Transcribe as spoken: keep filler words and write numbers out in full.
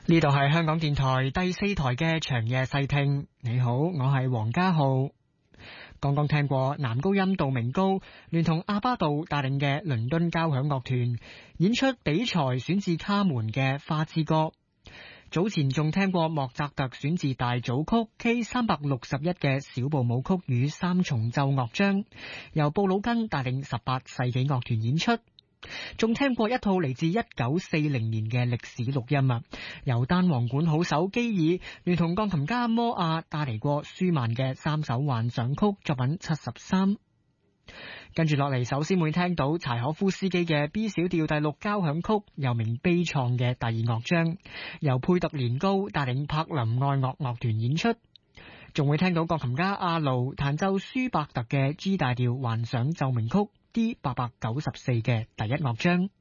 呢度係香港電台第四台嘅長夜細聽。你好，我係黃家浩。剛剛聽過男高音杜明高聯同阿巴杜帶領嘅倫敦交響樂團演出比賽選自卡門嘅花之歌。早前仲聽過莫扎特選自大組曲 K 三百六十一嘅小步舞曲與三重奏樂章，由布魯根帶領十八世紀樂團演出。仲聽過一套嚟自一九四零年嘅歷史錄音啊，由單簧管好手基爾聯同鋼琴家摩亞帶嚟過舒曼嘅三首幻想曲作品七十三。跟住落嚟，首先會聽到柴可夫斯基嘅 B 小調第六交響曲，又名悲愴嘅第二樂章，由佩特連高帶領柏林愛樂樂團演出。仲會聽到鋼琴家阿盧彈奏舒伯特嘅 G 大調幻想奏鳴曲 D 八百九十四嘅第一樂章。